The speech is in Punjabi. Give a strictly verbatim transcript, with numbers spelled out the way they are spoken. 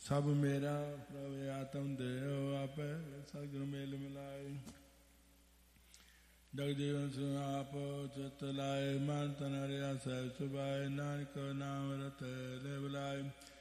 ਸਭ ਮੇਰਾ ਪ੍ਰਭ ਆਤਮ ਦੇਵ ਆਪੇ ਸਤਿਗੁਰ ਮੇਲ ਮਿਲਾਏ। ਜਗ ਜੀਵਨ ਸੁ ਆਪ ਚਿਤ ਲਾਏ ਮਨ ਤਨ ਹਰਿਆ ਸਹਿ ਸੁਭਾਏ ਨਾਨਕ ਨਾਮ ਰਤਿ ਲੈ ਬੁਲਾਏ।